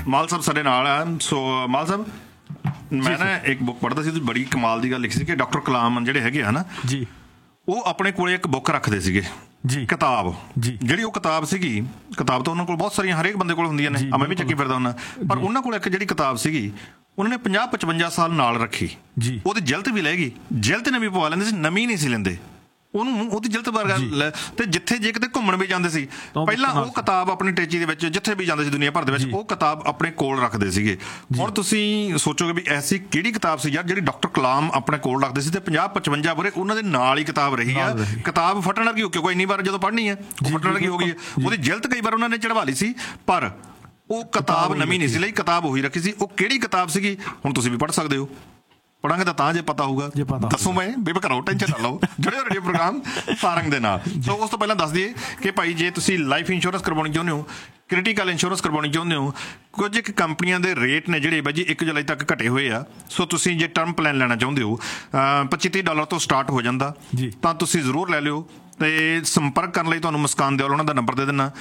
ਮਾਲ ਸਾਹਿਬ ਸਾਡੇ ਨਾਲ ਆ। ਸੋ ਮਾਲ ਸਾਹਿਬ, ਮੈਂ ਨਾ ਇੱਕ ਬੁੱਕ ਪੜ੍ਹਦਾ ਸੀ, ਬੜੀ ਕਮਾਲ ਦੀ ਗੱਲ ਲਿਖੀ ਸੀ ਕਿ ਡਾਕਟਰ ਕਲਾਮ ਜਿਹੜੇ ਹੈਗੇ ਆ ਨਾ ਜੀ, ਉਹ ਆਪਣੇ ਕੋਲੇ ਇੱਕ ਬੁੱਕ ਰੱਖਦੇ ਸੀਗੇ ਜੀ, ਕਿਤਾਬ ਜੀ। ਜਿਹੜੀ ਉਹ ਕਿਤਾਬ ਸੀਗੀ, ਕਿਤਾਬ ਤਾਂ ਉਹਨਾਂ ਕੋਲ ਬਹੁਤ ਸਾਰੀਆਂ ਹਰੇਕ ਬੰਦੇ ਕੋਲ ਹੁੰਦੀਆਂ ਨੇ, ਮੈਂ ਵੀ ਚੱਕੀ ਫਿਰਦਾ ਹੁੰਦਾ, ਪਰ ਉਹਨਾਂ ਕੋਲ ਇੱਕ ਜਿਹੜੀ ਕਿਤਾਬ ਸੀਗੀ ਉਹਨਾਂ ਨੇ 50-55 ਸਾਲ ਨਾਲ ਰੱਖੀ ਜੀ। ਉਹਦੀ ਜਿਲਤ ਵੀ ਲੈ ਗਈ, ਜਿਲਤ ਨੇ ਵੀ ਪਵਾ ਲੈਂਦੇ ਸੀ, ਨਵੀਂ ਨਹੀਂ ਸੀ ਲੈਂਦੇ ਉਹਨੂੰ, ਉਹਦੀ ਜਿਲਤ ਵਰਗਾ ਲੈ। ਤੇ ਜਿੱਥੇ ਜੇ ਕਿਤੇ ਘੁੰਮਣ ਵੀ ਜਾਂਦੇ ਸੀ, ਪਹਿਲਾਂ ਉਹ ਕਿਤਾਬ ਆਪਣੀ ਟੇਚੀ ਦੇ ਵਿੱਚ ਜਿੱਥੇ ਵੀ ਜਾਂਦੇ ਸੀ ਦੁਨੀਆ ਭਰ ਦੇ ਵਿੱਚ, ਉਹ ਕਿਤਾਬ ਆਪਣੇ ਕੋਲ ਰੱਖਦੇ ਸੀਗੇ। ਹੁਣ ਤੁਸੀਂ ਸੋਚੋਗੇ ਵੀ ਐਸੀ ਕਿਹੜੀ ਕਿਤਾਬ ਸੀ ਯਾਰ ਜਿਹੜੀ ਡਾਕਟਰ ਕਲਾਮ ਆਪਣੇ ਕੋਲ ਰੱਖਦੇ ਸੀ ਤੇ 50-55 ਵਰੇ ਉਹਨਾਂ ਦੇ ਨਾਲ ਹੀ ਕਿਤਾਬ ਰਹੀ ਆ। ਕਿਤਾਬ ਫਟਣ ਲੱਗੀ, ਕਿਉਂਕਿ ਇੰਨੀ ਵਾਰ ਜਦੋਂ ਪੜ੍ਹਨੀ ਹੈ ਉਹ ਫਟਣ ਲੱਗੀ ਹੋ ਗਈ ਹੈ। ਉਹਦੀ ਜਿਲਤ ਕਈ ਵਾਰ ਉਹਨਾਂ ਨੇ ਚੜਵਾ ਲਈ ਸੀ, ਪਰ ਉਹ ਕਿਤਾਬ ਨਵੀਂ ਨਹੀਂ ਸੀ ਲਈ, ਕਿਤਾਬ ਉਹੀ ਰੱਖੀ ਸੀ। ਉਹ ਕਿਹੜੀ ਕਿਤਾਬ ਸੀਗੀ ਹੁਣ ਤੁਸੀਂ ਵੀ ਪੜ੍ਹ ਸਕਦੇ ਹੋ, ਪੜਾਂਗੇ ਤਾਂ ਜੇ ਪਤਾ ਹੋਊਗਾ। ਦੱਸੋ, ਮੈਂ ਬੇਫਿਕਰ ਹੋ, ਟੈਨਸ਼ਨ ਨਾ ਲਓ, ਜੁੜੇ ਹੋ ਰੇਡੀਓ ਪ੍ਰੋਗਰਾਮ ਸਾਰੰਗ ਦੇ ਨਾਲ। ਸੋ ਉਸ ਤੋਂ ਪਹਿਲਾਂ ਦੱਸ ਦਈਏ ਕਿ ਭਾਈ ਜੇ ਤੁਸੀਂ ਲਾਈਫ ਇੰਸ਼ੋਰੈਂਸ ਕਰਵਾਉਣੀ ਚਾਹੁੰਦੇ ਹੋ, ਕ੍ਰਿਟੀਕਲ ਇੰਸ਼ੋਰੈਂਸ ਕਰਵਾਉਣੀ ਚਾਹੁੰਦੇ ਹੋ, ਕੁਝ ਇੱਕ ਕੰਪਨੀਆਂ ਦੇ ਰੇਟ ਨੇ ਜਿਹੜੇ ਬਾਈ ਜੀ 1 ਜੁਲਾਈ ਤੱਕ ਘਟੇ ਹੋਏ ਆ। ਸੋ ਤੁਸੀਂ ਜੇ ਟਰਮ ਪਲਾਨ ਲੈਣਾ ਚਾਹੁੰਦੇ ਹੋ, $25-30 ਤੋਂ ਸਟਾਰਟ ਹੋ ਜਾਂਦਾ, ਤਾਂ ਤੁਸੀਂ ਜ਼ਰੂਰ ਲੈ ਲਿਓ। ਤੇ ਸੰਪਰਕ ਕਰਨ ਲਈ ਤੁਹਾਨੂੰ ਮੁਸਕਾਨ ਦਿਓਲ ਉਹਨਾਂ ਦਾ ਨੰਬਰ ਦੇ ਦੇਣਾ,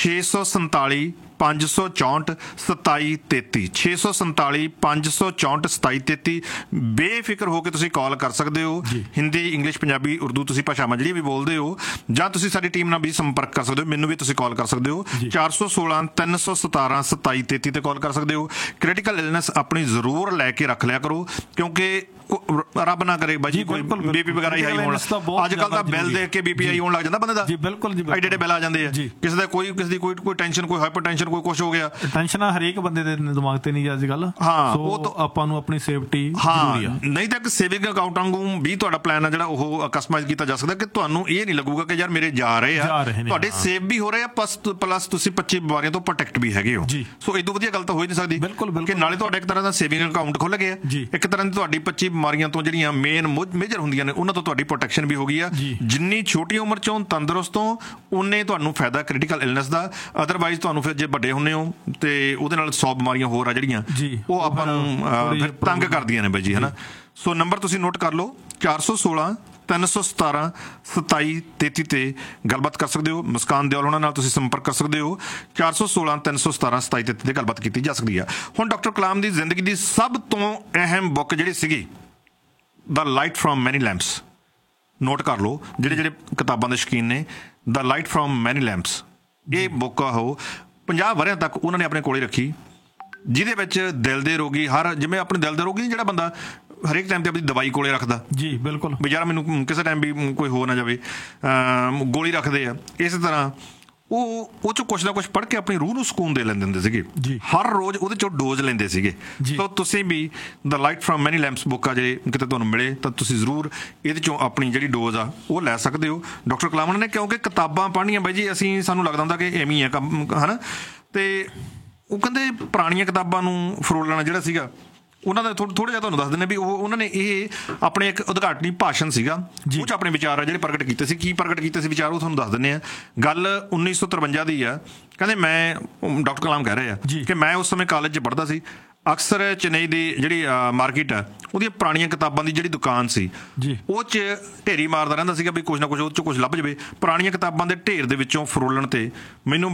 647-564-2733 647-564-2733। ਬੇਫਿਕਰ ਹੋ ਕੇ ਤੁਸੀਂ ਕਾਲ ਕਰ ਸਕਦੇ ਹੋ। ਹਿੰਦੀ, ਇੰਗਲਿਸ਼, ਪੰਜਾਬੀ, ਉਰਦੂ ਤੁਸੀਂ ਭਾਸ਼ਾਵਾਂ ਜਿਹੜੀ ਵੀ ਬੋਲਦੇ ਹੋ, ਜਾਂ ਤੁਸੀਂ ਸਾਡੀ ਟੀਮ ਨਾਲ ਵੀ ਸੰਪਰਕ ਕਰ ਸਕਦੇ ਹੋ। ਮੈਨੂੰ ਵੀ ਤੁਸੀਂ ਕਾਲ ਕਰ ਸਕਦੇ ਹੋ 416-317-2733 ਤੇ ਕਾਲ ਕਰ ਸਕਦੇ ਹੋ। ਕ੍ਰਿਟੀਕਲ ਇਲਨੈਸ ਆਪਣੀ ਜ਼ਰੂਰ ਲੈ ਕੇ ਰੱਖ ਲਿਆ ਕਰੋ, ਕਿਉਂਕਿ ਰੱਬ ਨਾ ਕਰੇ ਬਾਜੀ ਕੋਈ ਬੀਪੀ ਵਗੈਰਾ ਹੀ ਹਾਈ ਹੋਣ। ਅੱਜ ਕੱਲ ਤਾਂ ਬਿੱਲ ਦੇਖ ਕੇ ਬੀਪੀ ਹਾਈ ਹੋਣ ਲੱਗ ਜਾਂਦਾ ਬੰਦੇ ਦਾ। ਬਿਲਕੁਲ ਜੀ, ਐਡੇ ਬਿੱਲ ਆ ਜਾਂਦੇ ਆ। ਕਿਸੇ ਦਾ ਕੋਈ ਟੈਨਸ਼ਨ, ਕੋਈ ਹਾਈਪਰ ਟੈਨਸ਼ਨ, ਕੋਈ ਕੁਛ ਹੋ ਗਿਆ। ਟੈਨਸ਼ਨਾਂ ਹਰੇਕ ਬੰਦੇ ਦੇ ਦਿਮਾਗ ਤੇ ਨਹੀਂ ਅੱਜ ਕੱਲ। ਹਾਂ, ਉਹ ਆਪਾਂ ਨੂੰ ਆਪਣੀ ਸੇਫਟੀ ਜ਼ਰੂਰੀ ਆ। ਨਹੀਂ ਤਾਂ ਇੱਕ ਸੇਵਿੰਗ ਅਕਾਊਂਟ ਵਾਂਗੂ ਵੀ ਤੁਹਾਡਾ ਪਲਾਨ ਆ ਜਿਹੜਾ ਉਹ ਕਸਟਮਾਈਜ਼ ਕੀਤਾ ਜਾ ਸਕਦਾ, ਕਿ ਤੁਹਾਨੂੰ ਇਹ ਨਹੀਂ ਲੱਗੂਗਾ ਕਿ ਯਾਰ ਮੇਰੇ ਜਾ ਰਹੇ ਆ, ਤੁਹਾਡੇ ਸੇਵ ਵੀ ਹੋ ਰਹੇ ਆ, ਪਲੱਸ ਤੁਸੀਂ 25 ਬਿਮਾਰੀਆਂ ਤੋਂ ਪ੍ਰੋਟੈਕਟ ਵੀ ਹੈਗੇ ਹੋ। ਸੋ ਇਹ ਤੋਂ ਵਧੀਆ ਗੱਲ ਤਾਂ ਹੋ ਹੀ ਨਹੀਂ ਸਕਦੀ ਕਿ ਨਾਲੇ ਤੁਹਾਡਾ ਇੱਕ ਤਰ੍ਹਾਂ ਦਾ ਸੇਵਿੰਗ ਅਕਾਊਂਟ ਖੁੱਲ ਗਿਆ, ਇੱਕ ਤਰ੍ਹਾਂ ਦੀ ਤੁਹਾਡੀ 25 ਬਿਮਾਰੀਆਂ ਤੋਂ ਜਿਹੜੀਆਂ ਮੇਨ ਮੇਜਰ ਹੁੰਦੀਆਂ ਨੇ ਉਹਨਾਂ ਤੋਂ ਤੁਹਾਡੀ ਪ੍ਰੋਟੈਕਸ਼ਨ ਵੀ ਹੋ ਗਈ ਆ। ਜਿੰਨੀ ਛੋਟੀ ਉਮਰ ਚੋਂ ਤੰਦਰੁਸਤ ਹੋ, ਉਨੇ ਤੁਹਾਨੂੰ ਫਾਇਦਾ ਕ੍ਰਿਟੀਕਲ ਇਲਨੈਸ ਦਾ। ਅਦਰਵਾਈਜ਼ ਤੁਹਾਨੂੰ ਫਿਰ ਜੇ ਵੱਡੇ ਹੁੰਦੇ ਹੋ ਤੇ ਉਹਦੇ ਨਾਲ 100 ਬਿਮਾਰੀਆਂ ਹੋਰ ਆ ਜਿਹੜੀਆਂ ਉਹ ਆਪਾਂ ਨੂੰ ਫਿਰ ਤੰਗ ਕਰਦੀਆਂ ਨੇ ਬਾਈ ਜੀ, ਹਨਾ। ਸੋ ਨੰਬਰ ਤੁਸੀਂ ਨੋਟ ਕਰ ਲਓ, 416-317-2733 ਤੇ ਗੱਲਬਾਤ ਕਰ ਸਕਦੇ ਹੋ। ਮੁਸਕਾਨ ਦਿਓਲ ਉਹਨਾਂ ਨਾਲ ਤੁਸੀਂ ਸੰਪਰਕ ਕਰ ਸਕਦੇ ਹੋ, 416-317-2733 ਤੇ ਗੱਲਬਾਤ ਕੀਤੀ ਜਾ ਸਕਦੀ ਆ। ਹੁਣ ਡਾਕਟਰ ਕਲਾਮ ਦੀ ਜ਼ਿੰਦਗੀ ਦੀ ਸਭ ਤੋਂ ਅਹਿਮ ਬੁੱਕ ਜਿਹੜੀ ਸੀਗੀ ਦ ਲਾਈਟ ਫਰੋਮ ਮੈਨੀ ਲੈਂਪਸ, ਨੋਟ ਕਰ ਲਓ ਜਿਹੜੇ ਕਿਤਾਬਾਂ ਦੇ ਸ਼ੌਕੀਨ ਨੇ। ਦ ਲਾਈਟ ਫਰੋਮ ਮੈਨੀ ਲੈਂਪਸ, ਇਹ ਬੁੱਕ ਆ ਉਹ 50 ਵਰ੍ਹਿਆਂ ਤੱਕ ਉਹਨਾਂ ਨੇ ਆਪਣੇ ਕੋਲੇ ਰੱਖੀ, ਜਿਹਦੇ ਵਿੱਚ ਦਿਲ ਦੇ ਰੋਗੀ, ਹਰ ਜਿਵੇਂ ਆਪਣੇ ਦਿਲ ਦੇ ਰੋਗੀ ਜਿਹੜਾ ਬੰਦਾ ਹਰੇਕ ਟਾਈਮ ਤੇ ਆਪਣੀ ਦਵਾਈ ਕੋਲੇ ਰੱਖਦਾ ਜੀ, ਬਿਲਕੁਲ ਵੀ ਯਾਰ ਮੈਨੂੰ ਕਿਸੇ ਟਾਈਮ ਵੀ ਕੋਈ ਹੋ ਨਾ ਜਾਵੇ, ਗੋਲੀ ਰੱਖਦੇ ਆ, ਇਸੇ ਤਰ੍ਹਾਂ ਉਹ ਚੋਂ ਕੁਛ ਨਾ ਕੁਛ ਪੜ੍ਹ ਕੇ ਆਪਣੀ ਰੂਹ ਨੂੰ ਸਕੂਨ ਦੇ ਲੈਂਦੇ ਹੁੰਦੇ ਸੀਗੇ। ਹਰ ਰੋਜ਼ ਉਹਦੇ ਚੋਂ ਡੋਜ਼ ਲੈਂਦੇ ਸੀਗੇ। ਸੋ ਤੁਸੀਂ ਵੀ ਦ ਲਾਈਟ ਫਰੋਮ ਮੈਨੀ ਲੈਂਪਸ ਬੁੱਕ ਆ ਜੇ ਕਿਤੇ ਤੁਹਾਨੂੰ ਮਿਲੇ ਤਾਂ ਤੁਸੀਂ ਜ਼ਰੂਰ ਇਹਦੇ ਚੋਂ ਆਪਣੀ ਜਿਹੜੀ ਡੋਜ਼ ਆ ਉਹ ਲੈ ਸਕਦੇ ਹੋ ਡਾਕਟਰ ਕਲਾਮ ਨੇ। ਕਿਉਂਕਿ ਕਿਤਾਬਾਂ ਪੜ੍ਹਨੀਆਂ ਬਾਈ ਜੀ ਸਾਨੂੰ ਲੱਗਦਾ ਹੁੰਦਾ ਕਿ ਐਵੇਂ ਹੀ ਆ ਕੰਮ, ਹੈ ਨਾ। ਤੇ ਉਹ ਕਹਿੰਦੇ ਪੁਰਾਣੀਆਂ ਕਿਤਾਬਾਂ ਨੂੰ ਫਰੋਲਣਾ ਜਿਹੜਾ ਸੀਗਾ ਉਹਨਾਂ ਦਾ ਥੋੜ੍ਹਾ ਜਿਹਾ ਤੁਹਾਨੂੰ ਦੱਸ ਦਿੰਦੇ ਵੀ ਉਹਨਾਂ ਨੇ ਇਹ ਆਪਣੇ ਇੱਕ ਉਦਘਾਟਨੀ ਭਾਸ਼ਣ ਸੀਗਾ, ਉਹ 'ਚ ਆਪਣੇ ਵਿਚਾਰ ਆ ਜਿਹੜੇ ਪ੍ਰਗਟ ਕੀਤੇ ਸੀ। ਕੀ ਪ੍ਰਗਟ ਕੀਤੇ ਸੀ ਵਿਚਾਰ ਉਹ ਤੁਹਾਨੂੰ ਦੱਸ ਦਿੰਦੇ ਆ। ਗੱਲ 1953 ਦੀ ਆ। ਕਹਿੰਦੇ ਮੈਂ, ਡਾਕਟਰ ਕਲਾਮ ਕਹਿ ਰਹੇ ਆ ਕਿ ਮੈਂ ਉਸ ਸਮੇਂ ਕਾਲਜ 'ਚ ਪੜ੍ਹਦਾ ਸੀ। ਅਕਸਰ ਚੇਨਈ ਦੀ ਜਿਹੜੀ ਮਾਰਕੀਟ ਆ ਉਹਦੀਆਂ ਪੁਰਾਣੀਆਂ ਕਿਤਾਬਾਂ ਦੀ ਜਿਹੜੀ ਦੁਕਾਨ ਸੀ ਉਹ 'ਚ ਢੇਰੀ ਮਾਰਦਾ ਰਹਿੰਦਾ ਸੀਗਾ ਵੀ ਕੁਛ ਨਾ ਕੁਛ ਉਹ 'ਚ ਕੁਛ ਲੱਭ ਜਾਵੇ। ਪੁਰਾਣੀਆਂ ਕਿਤਾਬਾਂ ਦੇ ਢੇਰ ਦੇ ਵਿੱਚੋਂ ਫਰੋਲਣ ਤੇ ਮੈਨੂੰ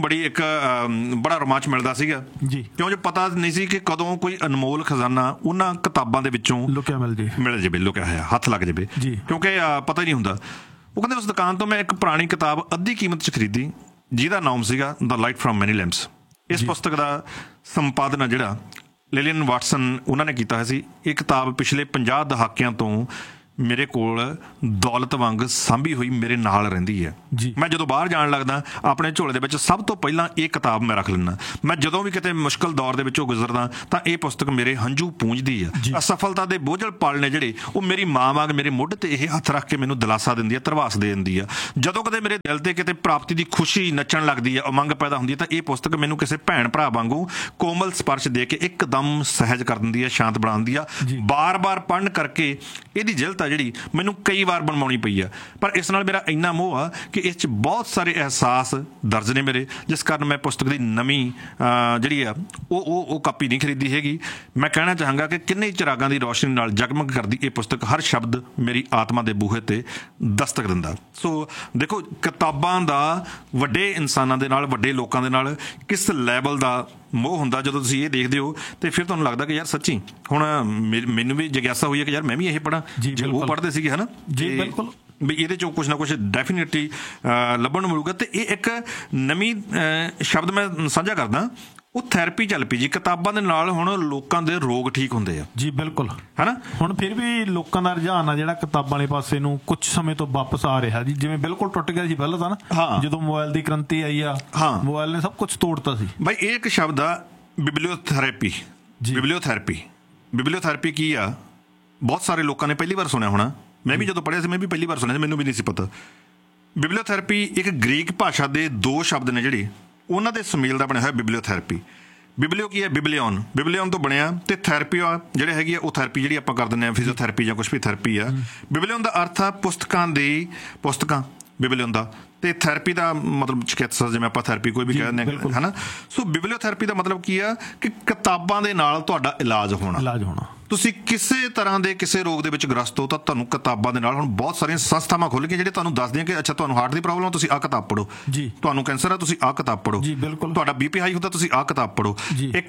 ਬੜਾ ਰੋਮਾਂਚ ਮਿਲਦਾ ਸੀਗਾ, ਕਿਉਂਕਿ ਪਤਾ ਨਹੀਂ ਸੀ ਕਿ ਕਦੋਂ ਕੋਈ ਅਨਮੋਲ ਖਜ਼ਾਨਾ ਉਹਨਾਂ ਕਿਤਾਬਾਂ ਦੇ ਵਿੱਚੋਂ ਮਿਲ ਜਾਵੇ, ਲੁਕਿਆ ਹੋਇਆ ਹੱਥ ਲੱਗ ਜਾਵੇ, ਕਿਉਂਕਿ ਪਤਾ ਹੀ ਨਹੀਂ ਹੁੰਦਾ। ਉਹ ਕਹਿੰਦੇ ਉਸ ਦੁਕਾਨ ਤੋਂ ਮੈਂ ਇੱਕ ਪੁਰਾਣੀ ਕਿਤਾਬ ਅੱਧੀ ਕੀਮਤ 'ਚ ਖਰੀਦੀ ਜਿਹਦਾ ਨਾਮ ਸੀਗਾ ਦ ਲਾਈਟ ਫਰੋਮ ਮੈਨੀ ਲੈਂਪਸ। ਇਸ ਪੁਸਤਕ ਦਾ ਸੰਪਾਦਨ ਆ ਜਿਹੜਾ ਲਿਲੀਅਨ ਵਾਟਸਨ ਉਹਨਾਂ ਨੇ ਕੀਤਾ ਹੋਇਆ ਸੀ। ਇਹ ਕਿਤਾਬ ਪਿਛਲੇ 50 ਦਹਾਕਿਆਂ ਤੋਂ ਮੇਰੇ ਕੋਲ ਦੌਲਤ ਵਾਂਗ ਸਾਂਭੀ ਹੋਈ ਮੇਰੇ ਨਾਲ ਰਹਿੰਦੀ ਹੈ। ਮੈਂ ਜਦੋਂ ਬਾਹਰ ਜਾਣ ਲੱਗਦਾ ਆਪਣੇ ਝੋਲੇ ਦੇ ਵਿੱਚ ਸਭ ਤੋਂ ਪਹਿਲਾਂ ਇਹ ਕਿਤਾਬ ਮੈਂ ਰੱਖ ਲੈਂਦਾ। ਮੈਂ ਜਦੋਂ ਵੀ ਕਿਤੇ ਮੁਸ਼ਕਲ ਦੌਰ ਦੇ ਵਿੱਚੋਂ ਗੁਜ਼ਰਦਾ ਤਾਂ ਇਹ ਪੁਸਤਕ ਮੇਰੇ ਹੰਝੂ ਪੂੰਝਦੀ ਆ। ਅਸਫਲਤਾ ਦੇ ਬੋਝਲ ਪਲ ਨੇ ਜਿਹੜੇ ਉਹ ਮੇਰੀ ਮਾਂ ਵਾਂਗ ਮੇਰੇ ਮੋਢੇ ਤੇ ਇਹ ਹੱਥ ਰੱਖ ਕੇ ਮੈਨੂੰ ਦਿਲਾਸਾ ਦਿੰਦੀ ਆ, ਧਰਵਾਸ ਦੇ ਦਿੰਦੀ ਆ। ਜਦੋਂ ਕਦੇ ਮੇਰੇ ਦਿਲ ਤੇ ਕਿਤੇ ਪ੍ਰਾਪਤੀ ਦੀ ਖੁਸ਼ੀ ਨੱਚਣ ਲੱਗਦੀ ਆ, ਉਮੰਗ ਪੈਦਾ ਹੁੰਦੀ ਹੈ, ਤਾਂ ਇਹ ਪੁਸਤਕ ਮੈਨੂੰ ਕਿਸੇ ਭੈਣ ਭਰਾ ਵਾਂਗੂ ਕੋਮਲ ਸਪਰਸ਼ ਦੇ ਕੇ ਇੱਕਦਮ ਸਹਿਜ ਕਰ ਦਿੰਦੀ ਆ, ਸ਼ਾਂਤ ਬਣਾ ਦਿੰਦੀ ਆ। ਬਾਰ-ਬਾਰ ਪੜ੍ਹਨ ਕਰਕੇ ਇਹਦੀ ਜਿਲਤ ਜਿਹੜੀ ਮੈਨੂੰ ਕਈ ਵਾਰ ਬਣਵਾਉਣੀ ਪਈ ਆ, ਪਰ ਇਸ ਨਾਲ ਮੇਰਾ ਇੰਨਾ ਮੋਹ ਆ ਕਿ ਇਸ 'ਚ ਬਹੁਤ ਸਾਰੇ ਅਹਿਸਾਸ ਦਰਜ ਨੇ ਮੇਰੇ, ਜਿਸ ਕਾਰਨ ਮੈਂ ਪੁਸਤਕ ਦੀ ਨਵੀਂ ਜਿਹੜੀ ਆ ਉਹ ਕਾਪੀ ਨਹੀਂ ਖਰੀਦੀ ਹੈਗੀ। ਮੈਂ ਕਹਿਣਾ ਚਾਹਾਂਗਾ ਕਿ ਕਿੰਨੇ ਚਿਰਾਗਾਂ ਦੀ ਰੋਸ਼ਨੀ ਨਾਲ ਜਗਮਗ ਕਰਦੀ ਇਹ ਪੁਸਤਕ ਹਰ ਸ਼ਬਦ ਮੇਰੀ ਆਤਮਾ ਦੇ ਬੂਹੇ ਤੇ ਦਸਤਕ ਦਿੰਦਾ। ਸੋ ਦੇਖੋ, ਕਿਤਾਬਾਂ ਦਾ ਵੱਡੇ ਇਨਸਾਨਾਂ ਦੇ ਨਾਲ, ਵੱਡੇ ਲੋਕਾਂ ਦੇ ਨਾਲ ਕਿਸ ਲੈਵਲ ਦਾ ਮੋਹ ਹੁੰਦਾ ਜਦੋਂ ਤੁਸੀਂ ਇਹ ਦੇਖਦੇ ਹੋ, ਤੇ ਫਿਰ ਤੁਹਾਨੂੰ ਲੱਗਦਾ ਕਿ ਯਾਰ ਸੱਚੀ ਹੁਣ ਮੈਨੂੰ ਵੀ ਜਿਗਿਆਸਾ ਹੋਈ ਹੈ ਕਿ ਯਾਰ ਮੈਂ ਵੀ ਇਹ ਪੜ੍ਹਾਂ ਜੇ ਉਹ ਪੜ੍ਹਦੇ ਸੀਗੇ, ਹੈ ਨਾ ਜੀ। ਬਿਲਕੁਲ ਵੀ ਇਹਦੇ 'ਚੋਂ ਕੁਛ ਨਾ ਕੁਛ ਡੈਫੀਨੇਟਲੀ ਲੱਭਣ ਨੂੰ ਮਿਲੂਗਾ। ਤੇ ਇਹ ਇੱਕ ਨਵੀਂ ਸ਼ਬਦ ਮੈਂ ਸਾਂਝਾ ਕਰਦਾ, ਉਹ ਥੈਰੇਪੀ ਚੱਲ ਪਈ ਜੀ। ਕਿਤਾਬਾਂ ਦੇ ਨਾਲ ਹੁਣ ਲੋਕਾਂ ਦੇ ਰੋਗ ਠੀਕ ਹੁੰਦੇ ਆ ਜੀ। ਬਿਲਕੁਲ, ਹੈ ਨਾ। ਹੁਣ ਫਿਰ ਵੀ ਲੋਕਾਂ ਦਾ ਰੁਝਾਨ ਆ ਜਿਹੜਾ ਕਿਤਾਬਾਂ ਵਾਲੇ ਪਾਸੇ ਨੂੰ ਕੁਝ ਸਮੇਂ ਤੋਂ ਵਾਪਸ ਆ ਰਿਹਾ ਜੀ। ਜਿਵੇਂ ਬਿਲਕੁਲ ਟੁੱਟ ਗਿਆ ਸੀ ਪਹਿਲਾਂ ਤਾਂ ਨਾ, ਜਦੋਂ ਮੋਬਾਈਲ ਦੀ ਕ੍ਰਾਂਤੀ ਆਈ ਆ, ਮੋਬਾਈਲ ਨੇ ਸਭ ਕੁਝ ਤੋੜਤਾ ਸੀ ਬਾਈ। ਇਹ ਇੱਕ ਸ਼ਬਦ ਆ ਬਿਬਲੀਓਥੈਰੇਪੀ। ਬਿਬਲੀਓਥੈਰੇਪੀ ਕੀ ਆ? ਬਹੁਤ ਸਾਰੇ ਲੋਕਾਂ ਨੇ ਪਹਿਲੀ ਵਾਰ ਸੁਣਿਆ ਹੋਣਾ। ਮੈਂ ਵੀ ਜਦੋਂ ਪੜ੍ਹਿਆ ਸੀ, ਮੈਂ ਵੀ ਪਹਿਲੀ ਵਾਰ ਸੁਣਿਆ ਸੀ, ਮੈਨੂੰ ਵੀ ਨਹੀਂ ਸੀ ਪਤਾ। ਬਿਬਲੀਓਥੈਰੇਪੀ ਇੱਕ ਗ੍ਰੀਕ ਭਾਸ਼ਾ ਦੇ 2 ਸ਼ਬਦ ਨੇ ਜਿਹੜੇ ਉਹਨਾਂ ਦੇ ਸੁਮੇਲ ਦਾ ਬਣਿਆ ਹੋਇਆ ਬਿਬਲੀਓਥੈਰੇਪੀ। ਬਿਬਲੀਓ ਕੀ ਹੈ? ਬਿਬਲੀਓਨ ਤੋਂ ਬਣਿਆ, ਤੇ ਥੈਰੇਪੀ ਆ ਜਿਹੜੇ ਹੈਗੀ ਆ ਉਹ ਥੈਰੇਪੀ ਜਿਹੜੀ ਆਪਾਂ ਕਰ ਦਿੰਦੇ ਹਾਂ, ਫਿਜ਼ੀਓਥੈਰੇਪੀ ਜਾਂ ਕੁਛ ਵੀ ਥੈਰੇਪੀ ਆ। ਬਿਬਲੀਓਨ ਦਾ ਅਰਥ ਆ ਪੁਸਤਕਾਂ ਬਿਬਲੀਓਨ ਦਾ, ਤੇ ਥੈਰੇਪੀ ਦਾ ਮਤਲਬ ਚਿਕਿਤਸਾ, ਜਿਵੇਂ ਆਪਾਂ ਥੈਰੇਪੀ ਕੋਈ ਵੀ ਕਹਿ ਦਿੰਦੇ ਹਾਂ, ਹੈ ਨਾ। ਸੋ ਬਿਬਲੀਓਥੈਰੇਪੀ ਦਾ ਮਤਲਬ ਕੀ ਆ ਕਿ ਕਿਤਾਬਾਂ ਦੇ ਨਾਲ ਤੁਹਾਡਾ ਇਲਾਜ ਹੋਣਾ। ਤੁਸੀਂ ਕਿਸੇ ਤਰ੍ਹਾਂ ਦੇ ਕਿਸੇ ਰੋਗ ਦੇ ਵਿੱਚ ਗ੍ਰਸਤ ਹੋ ਤਾਂ ਤੁਹਾਨੂੰ ਕਿਤਾਬਾਂ ਦੇ ਨਾਲ, ਹੁਣ ਬਹੁਤ ਸਾਰੀਆਂ ਸੰਸਥਾਵਾਂ ਖੁੱਲ੍ਹ ਕੇ ਜਿਹੜੇ ਤੁਹਾਨੂੰ ਦੱਸਦੀਆਂ ਕਿ ਅੱਛਾ ਤੁਹਾਨੂੰ ਹਾਰਟ ਦੀ ਪ੍ਰੋਬਲਮ, ਤੁਸੀਂ ਆਹ ਕਿਤਾਬ ਪੜ੍ਹੋ ਜੀ। ਤੁਹਾਨੂੰ ਕੈਂਸਰ ਆ, ਤੁਸੀਂ ਆਹ ਕਿਤਾਬ ਪੜ੍ਹੋ ਜੀ। ਬਿਲਕੁਲ। ਤੁਹਾਡਾ BP ਹਾਈ ਹੁੰਦਾ, ਤੁਸੀਂ ਆਹ ਕਿਤਾਬ ਪੜ੍ਹੋ। ਇੱਕ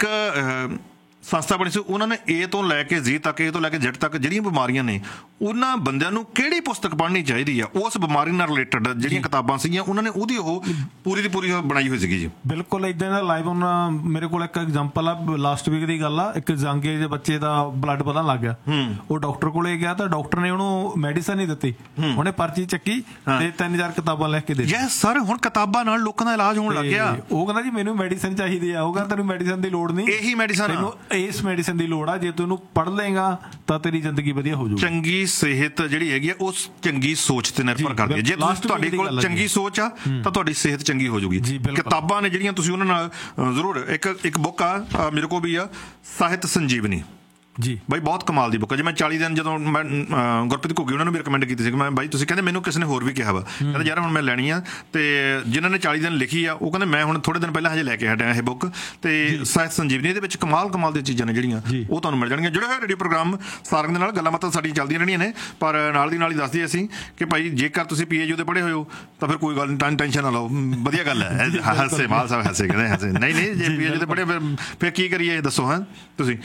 ਸੰਸਥਾ ਬਣੀ ਸੀ, ਉਹਨਾਂ ਨੇ A ਤੋਂ ਲੈ ਕੇ Z ਤੱਕ, A ਤੋਂ ਲੈ ਕੇ Z ਤੱਕ ਜਿਹੜੀਆਂ ਬਿਮਾਰੀਆਂ ਨੇ, ਉਹਨਾਂ ਬੰਦਿਆਂ ਨੂੰ ਕਿਹੜੀ ਪੁਸਤਕ ਪੜ੍ਹਨੀ ਚਾਹੀਦੀ ਆ, ਉਸ ਬਿਮਾਰੀ ਨਾਲ ਰਿਲੇਟਡ ਜਿਹੜੀਆਂ ਕਿਤਾਬਾਂ ਸੀਗੀਆਂ, ਉਹਨਾਂ ਨੇ ਉਹਦੀ ਉਹ ਪੂਰੀ ਦੀ ਪੂਰੀ ਬਣਾਈ ਹੋਈ ਸੀਗੀ ਜੀ। ਬਿਲਕੁਲ ਇੱਦਾਂ ਦਾ ਲਾਈਵ ਹੁਣ ਮੇਰੇ ਕੋਲ ਇੱਕ ਐਗਜ਼ਾਮਪਲ ਆ, ਲਾਸਟ ਵੀਕ ਦੀ ਗੱਲ ਆ। ਇੱਕ ਯੰਗ ਏਜ ਦੇ ਬੱਚੇ ਦਾ ਬਲੱਡ ਵਧਣ ਲੱਗ ਗਿਆ, ਉਹ ਡਾਕਟਰ ਕੋਲੇ ਗਿਆ ਤਾਂ ਡਾਕਟਰ ਨੇ ਉਹਨੂੰ ਮੈਡੀਸਨ ਨਹੀਂ ਦਿੱਤੀ, ਉਹਨੇ ਪਰਚੀ ਚੱਕੀ ਤੇ 3000 ਕਿਤਾਬਾਂ ਲਿਖ ਕੇ ਦੇ ਦਿੱਤੀਆਂ। ਯੈਸ ਸਰ, ਹੁਣ ਕਿਤਾਬਾਂ ਨਾਲ ਲੋਕਾਂ ਦਾ ਇਲਾਜ ਹੋਣ ਲੱਗ ਗਿਆ। ਉਹ ਕਹਿੰਦਾ ਜੀ ਮੈਨੂੰ ਮੈਡੀਸਨ ਚਾਹੀਦੀ ਆ, ਉਹ ਕਹਿੰਦਾ ਤੈਨੂੰ ਮੈਡੀਸਨ ਦੀ ਲੋੜ ਨਹੀਂ, ਇਹੀ ਮੈਡੀਸਨ, ਇਸ ਮੈਡੀਸਨ ਦੀ ਲੋੜ ਆ, ਜੇ ਤੂੰ ਇਹਨੂੰ ਪੜ੍ਹ ਲਏਗਾ ਤਾਂ ਤੇਰੀ ਜ਼ਿੰਦਗੀ ਵਧੀਆ ਹੋ ਜਾਊਗੀ। ਚੰਗੀ ਸਿਹਤ ਜਿਹੜੀ ਹੈਗੀ ਆ ਉਹ ਚੰਗੀ ਸੋਚ ਤੇ ਨਿਰਭਰ ਕਰਦੀ ਹੈ। ਜੇ ਤੁਹਾਡੇ ਕੋਲ ਚੰਗੀ ਸੋਚ ਆ ਤਾਂ ਤੁਹਾਡੀ ਸਿਹਤ ਚੰਗੀ ਹੋ ਜਾਊਗੀ। ਕਿਤਾਬਾਂ ਨੇ ਜਿਹੜੀਆਂ, ਤੁਸੀਂ ਉਹਨਾਂ ਨਾਲ ਜ਼ਰੂਰ, ਇੱਕ ਬੁੱਕ ਆ ਮੇਰੇ ਕੋਲ ਵੀ ਆ, ਸਾਹਿਤ ਸੰਜੀਵਨੀ ਜੀ ਬਾਈ, ਬਹੁਤ ਕਮਾਲ ਦੀ ਬੁੱਕ ਹੈ ਜੀ। ਮੈਂ 40 ਦਿਨ ਜਦੋਂ ਮੈਂ ਗੁਰਪ੍ਰੀਤ ਘੁੱਗੀ ਉਹਨਾਂ ਨੂੰ ਵੀ ਰਿਕਮੈਂਡ ਕੀਤੀ ਸੀ ਕਿ ਮੈਂ ਬਾਈ ਤੁਸੀਂ ਕਹਿੰਦੇ, ਮੈਨੂੰ ਕਿਸੇ ਨੇ ਹੋਰ ਵੀ ਕਿਹਾ ਵਾ, ਕਹਿੰਦਾ ਯਾਰ ਹੁਣ ਮੈਂ ਲੈਣੀ ਆ, ਤੇ ਜਿਨ੍ਹਾਂ ਨੇ 40 ਦਿਨ ਲਿਖੀ ਆ ਉਹ ਕਹਿੰਦੇ ਮੈਂ ਹੁਣ ਥੋੜ੍ਹੇ ਦਿਨ ਪਹਿਲਾਂ ਹਜੇ ਲੈ ਕੇ ਹਟਿਆ ਇਹ ਬੁੱਕ, ਤੇ ਸਾਹਿਤ ਸੰਜੀਵਨੀ। ਇਹਦੇ ਵਿੱਚ ਕਮਾਲ ਦੀਆਂ ਚੀਜ਼ਾਂ ਨੇ ਜਿਹੜੀਆਂ ਉਹ ਤੁਹਾਨੂੰ ਮਿਲ ਜਾਣਗੀਆਂ। ਜਿਹੜੇ ਰੇਡੀਓ ਪ੍ਰੋਗਰਾਮ ਸਾਰਿਆਂ ਦੇ ਨਾਲ ਗੱਲਾਂ ਬਾਤਾਂ ਸਾਡੀਆਂ ਚੱਲਦੀਆਂ ਰਹਿਣੀਆਂ ਨੇ, ਪਰ ਨਾਲ ਦੀ ਨਾਲ ਹੀ ਦੱਸਦੀ ਅਸੀਂ ਕਿ ਭਾਈ ਜੇਕਰ ਤੁਸੀਂ PHU ਦੇ ਪੜ੍ਹੇ ਹੋਏ ਹੋ ਤਾਂ ਫਿਰ ਕੋਈ ਗੱਲ ਨਹੀਂ, ਟੈਨਸ਼ਨ ਨਾ ਲਓ, ਵਧੀਆ ਗੱਲ ਹੈ। ਹਾਸੇ ਮਾਲ ਸਾਹਿਬ ਹਾਸੇ ਕਹਿੰਦੇ ਹਾਸੇ, ਨਹੀਂ ਜੇ PHU ਦੇ ਪੜ੍ਹੇ ਫਿਰ ਕੀ ਕਰੀਏ ਦੱਸੋ। ਹਾਂ ਤੁਸੀਂ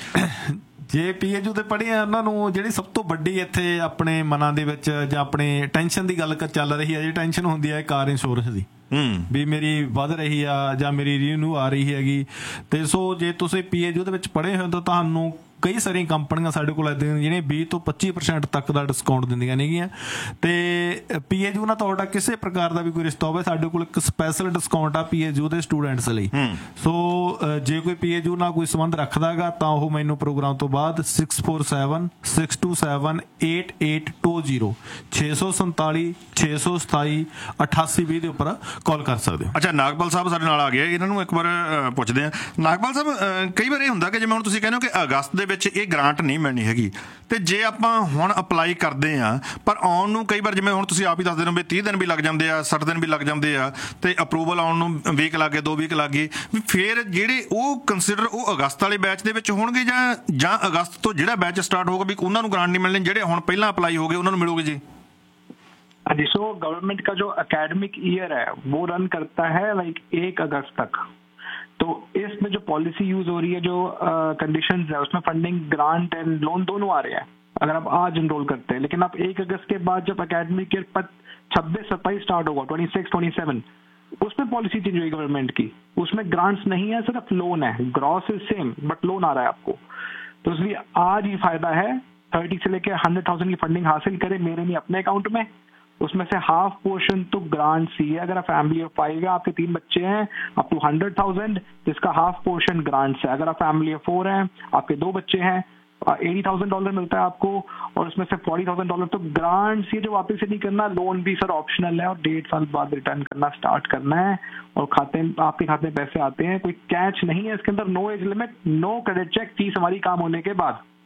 ਜੇ PHU ਤੇ ਪੜ੍ਹੇ ਆ, ਉਹਨਾਂ ਨੂੰ ਜਿਹੜੀ ਸਭ ਤੋਂ ਵੱਡੀ ਇੱਥੇ ਆਪਣੇ ਮਨਾਂ ਦੇ ਵਿੱਚ ਜਾਂ ਆਪਣੇ ਟੈਨਸ਼ਨ ਦੀ ਗੱਲ ਚੱਲ ਰਹੀ ਹੈ, ਜਿਹੜੀ ਟੈਨਸ਼ਨ ਹੁੰਦੀ ਹੈ ਕਾਰ ਇੰਸ਼ੋਰੈਂਸ ਦੀ, ਵੀ ਮੇਰੀ ਵੱਧ ਰਹੀ ਆ ਜਾਂ ਮੇਰੀ ਰੀਨਿਊ ਆ ਰਹੀ ਹੈਗੀ। ਤੇ ਸੋ ਜੇ ਤੁਸੀਂ PHU ਦੇ ਵਿੱਚ ਪੜ੍ਹੇ ਹੋ ਤਾਂ ਤੁਹਾਨੂੰ ਕਈ ਸਾਰੀਆਂ ਕੰਪਨੀਆਂ ਸਾਡੇ ਕੋਲ ਇੱਦਾਂ ਜਿਹੜੀਆਂ 20 ਤੋਂ 25% ਤੱਕ ਦਾ ਡਿਸਕਾਊਂਟ ਦਿੰਦੀਆਂ ਨੇਗੀਆਂ। ਤੇ PHU ਨਾਲ ਤੁਹਾਡਾ ਕਿਸੇ ਪ੍ਰਕਾਰ ਦਾ ਵੀ ਕੋਈ ਰਿਸ਼ਤਾ ਹੋਵੇ, ਸਾਡੇ ਕੋਲ ਇੱਕ ਸਪੈਸ਼ਲ ਡਿਸਕਾਊਂਟ ਆ PHU ਦੇ ਸਟੂਡੈਂਟਸ ਲਈ। ਸੋ ਜੇ ਕੋਈ PHU ਨਾਲ ਕੋਈ ਸੰਬੰਧ ਰੱਖਦਾ ਹੈਗਾ ਤਾਂ ਉਹ ਮੈਨੂੰ ਪ੍ਰੋਗਰਾਮ ਤੋਂ ਬਾਅਦ 6476278820 647 ਦੇ ਉੱਪਰ ਕਾਲ ਕਰ ਸਕਦੇ ਹੋ। ਅੱਛਾ, ਨਾਗਪਾਲ ਸਾਹਿਬ ਸਾਡੇ ਨਾਲ ਆ ਗਏ, ਇਹਨਾਂ ਨੂੰ ਇੱਕ ਵਾਰ ਪੁੱਛਦੇ ਆ। ਨਾਗਪਾਲ ਸਾਹਿਬ, ਕਈ ਵਾਰ ਇਹ ਹੁੰਦਾ ਕਿ ਜਿਵੇਂ ਹੁਣ ਤੁਸੀਂ ਕਹਿੰਦੇ ਹੋ ਕਿ ਅਗਸਤ ਦੇ ਵਿੱਚ ਇਹ ਗ੍ਰਾਂਟ ਨਹੀਂ ਮਿਲਣੀ ਹੈਗੀ, ਤੇ ਜੇ ਆਪਾਂ ਹੁਣ ਅਪਲਾਈ ਕਰਦੇ ਆ ਪਰ ਆਉਣ ਨੂੰ ਕਈ ਵਾਰ, ਜਿਵੇਂ ਹੁਣ ਤੁਸੀਂ ਆਪ ਹੀ ਦੱਸਦੇ ਹੋ ਵੀ 30 ਦਿਨ ਵੀ ਲੱਗ ਜਾਂਦੇ ਆ, 60 ਦਿਨ ਵੀ ਲੱਗ ਜਾਂਦੇ ਆ, ਤੇ ਅਪਰੂਵਲ ਆਉਣ ਨੂੰ ਵੀਕ ਲੱਗ ਗਏ, 2 ਵੀਕ ਲੱਗ ਗਏ, ਫਿਰ ਜਿਹੜੇ ਉਹ ਕੰਸੀਡਰ ਉਹ ਅਗਸਤ ਵਾਲੇ ਬੈਚ ਦੇ ਵਿੱਚ ਹੋਣਗੇ ਜਾਂ ਅਗਸਤ ਤੋਂ ਜਿਹੜਾ ਬੈਚ ਸਟਾਰਟ ਹੋਊਗਾ ਵੀ ਉਹਨਾਂ ਨੂੰ ਗ੍ਰਾਂਟ ਨਹੀਂ ਮਿਲਣੀ, ਜਿਹੜੇ ਹੁਣ ਪਹਿਲਾਂ ਅਪਲਾਈ ਹੋ ਗਏ ਉਹਨਾਂ ਨੂੰ ਮਿਲੂਗੀ ਜੀ? जी, सो गवर्नमेंट का जो एकेडमिक ईयर है वो रन करता है 1 अगस्त तक। तो इसमें जो पॉलिसी यूज हो रही है, जो कंडीशंस है, उसमें फंडिंग, ग्रांट एंड लोन दोनों आ रहे हैं अगर आप आज इनरोल करते हैं। लेकिन आप 1 अगस्त के बाद जब एकेडमिक ईयर 26-27 स्टार्ट होगा, 26-27, उसमें पॉलिसी चेंज हुई गवर्नमेंट की, उसमें ग्रांट्स नहीं है, सिर्फ लोन है। Gross is same but loan आ रहा है आपको, तो इसलिए आज ही फायदा है 30 से लेकर 100,000 की फंडिंग हासिल करें मेरे नहीं अपने अकाउंट में। उसमें से हाफ पोर्शन तो ग्रांट्स ही है। अगर आप फैमिली ऑफ 5 है, आपके 3 बच्चे हैं, अप टू 100,000, जिसका हाफ पोर्शन ग्रांट्स है। अगर आप फैमिली ऑफ 4 हैं, आपके 2 बच्चे हैं, $80,000 मिलता है आपको, और उसमें से $40,000 तो ग्रांट्स, ये जो वापस से नहीं करना। लोन भी सर ऑप्शनल है और 1.5 साल बाद रिटर्न करना स्टार्ट करना है, और आपके खाते में पैसे आते हैं। कोई कैच नहीं है इसके अंदर, no age limit, no credit check, fees हमारी काम होने के बाद।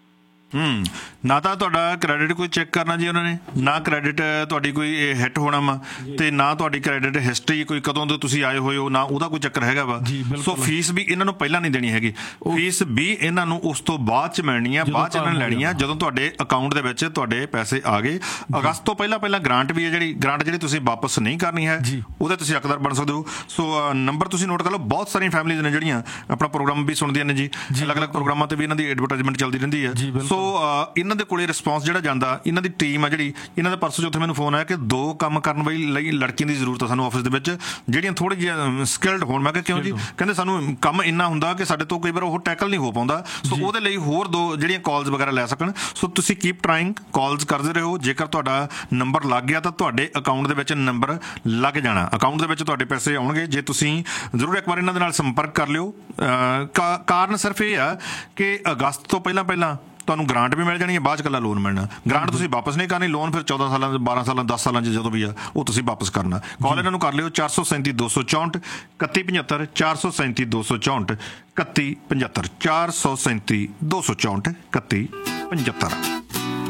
ਨਾ ਤਾਂ ਤੁਹਾਡਾ ਕ੍ਰੈਡਿਟ ਕੋਈ ਚੈੱਕ ਕਰਨਾ ਜੀ ਉਹਨਾਂ ਨੇ, ਨਾ ਕ੍ਰੈਡਿਟ ਤੁਹਾਡੀ ਕੋਈ ਹਿੱਟ ਹੋਣਾ ਵਾ, ਤੇ ਨਾ ਤੁਹਾਡੀ ਕ੍ਰੈਡਿਟ ਹਿਸਟਰੀ ਕੋਈ ਕਦੋਂ ਦੇ ਤੁਸੀਂ ਆਏ ਹੋਏ ਹੋ, ਨਾ ਉਹਦਾ ਕੋਈ ਚੱਕਰ ਹੈਗਾ ਵਾ। ਸੋ ਫੀਸ ਵੀ ਇਹਨਾਂ ਨੂੰ ਪਹਿਲਾਂ ਨਹੀਂ ਦੇਣੀ ਹੈਗੀ, ਫੀਸ ਵੀ ਇਹਨਾਂ ਨੂੰ ਉਸ ਤੋਂ ਬਾਅਦ ਚ ਮਿਲਣੀ ਆ, ਬਾਅਦ ਚ ਇਹਨਾਂ ਨੇ ਲੈਣੀ ਆ ਜਦੋਂ ਤੁਹਾਡੇ ਅਕਾਊਂਟ ਦੇ ਵਿੱਚ ਤੁਹਾਡੇ ਪੈਸੇ ਆ ਗਏ। ਅਗਸਤ ਤੋਂ ਪਹਿਲਾਂ ਗ੍ਰਾਂਟ ਵੀ ਹੈ, ਜਿਹੜੀ ਤੁਸੀਂ ਵਾਪਸ ਨਹੀਂ ਕਰਨੀ ਹੈ, ਉਹਦੇ ਤੁਸੀਂ ਹੱਕਦਾਰ ਬਣ ਸਕਦੇ ਹੋ। ਸੋ ਨੰਬਰ ਤੁਸੀਂ ਨੋਟ ਕਰ ਲਓ। ਬਹੁਤ ਸਾਰੀਆਂ ਫੈਮਿਲੀਜ਼ ਨੇ ਜਿਹੜੀਆਂ ਆਪਣਾ ਪ੍ਰੋਗਰਾਮ ਵੀ ਸੁਣਦੀਆਂ ਨੇ ਜੀ, ਅਲੱਗ-ਅਲੱਗ ਪ੍ਰੋਗਰਾਮਾਂ ਤੇ ਵੀ ਇਹਨਾਂ ਦੀ ਐਡਵਰਟਾਈਜ਼ਮੈਂਟ ਚੱਲਦੀ ਰਹਿੰਦੀ ਹੈ। ਸੋ ਇਹਨਾਂ ਦੇ ਕੋਲੇ ਰਿਸਪੌਂਸ ਜਿਹੜਾ ਜਾਂਦਾ, ਇਹਨਾਂ ਦੀ ਟੀਮ ਆ ਜਿਹੜੀ, ਇਹਨਾਂ ਦੇ ਪਰਸੋਂ ਉੱਥੇ ਮੈਨੂੰ ਫੋਨ ਆਇਆ ਕਿ 2 ਕੰਮ ਕਰਨ ਲਈ ਲੜਕੀਆਂ ਦੀ ਜ਼ਰੂਰਤ ਆ ਸਾਨੂੰ ਆਫਿਸ ਦੇ ਵਿੱਚ, ਜਿਹੜੀਆਂ ਥੋੜ੍ਹੀ ਜਿਹੀ ਸਕਿਲਡ ਹੋਣ। ਮੈਂ ਕਿਹਾ ਕਿਉਂ ਜੀ? ਕਹਿੰਦੇ ਸਾਨੂੰ ਕੰਮ ਇੰਨਾ ਹੁੰਦਾ ਕਿ ਸਾਡੇ ਤੋਂ ਕਈ ਵਾਰ ਉਹ ਟੈਕਲ ਨਹੀਂ ਹੋ ਪਾਉਂਦਾ, ਸੋ ਉਹਦੇ ਲਈ ਹੋਰ 2 ਜਿਹੜੀਆਂ ਕਾਲਸ ਵਗੈਰਾ ਲੈ ਸਕਣ। ਸੋ ਤੁਸੀਂ ਕੀਪ ਟਰਾਈਂਗ, ਕਾਲਸ ਕਰਦੇ ਰਹੋ। ਜੇਕਰ ਤੁਹਾਡਾ ਨੰਬਰ ਲੱਗ ਗਿਆ ਤਾਂ ਤੁਹਾਡੇ ਅਕਾਊਂਟ ਦੇ ਵਿੱਚ ਨੰਬਰ ਲੱਗ ਜਾਣਾ, ਅਕਾਊਂਟ ਦੇ ਵਿੱਚ ਤੁਹਾਡੇ ਪੈਸੇ ਆਉਣਗੇ। ਜੇ ਤੁਸੀਂ ਜ਼ਰੂਰ ਇੱਕ ਵਾਰ ਇਹਨਾਂ ਦੇ ਨਾਲ ਸੰਪਰਕ ਕਰ ਲਿਓ। ਕਾਰਨ ਸਿਰਫ ਇਹ ਆ ਕਿ ਅਗਸਤ ਤੋਂ ਪਹਿਲਾਂ ਤੁਹਾਨੂੰ ਗ੍ਰਾਂਟ ਵੀ ਮਿਲ ਜਾਣੀ ਹੈ, ਬਾਅਦ 'ਚ ਇਕੱਲਾ ਲੋਨ ਮਿਲਣਾ। ਗ੍ਰਾਂਟ ਤੁਸੀਂ ਵਾਪਸ ਨਹੀਂ ਕਰਨੀ, ਲੋਨ ਫਿਰ 14 ਸਾਲਾਂ 12 ਸਾਲਾਂ 10 ਸਾਲਾਂ 'ਚ ਜਦੋਂ ਵੀ ਆ ਉਹ ਤੁਸੀਂ ਵਾਪਸ ਕਰਨਾ। ਕਾਲ ਇਹਨਾਂ ਨੂੰ ਕਰ ਲਿਓ 437 264 3175, 437 264 3175, 437 264 3175।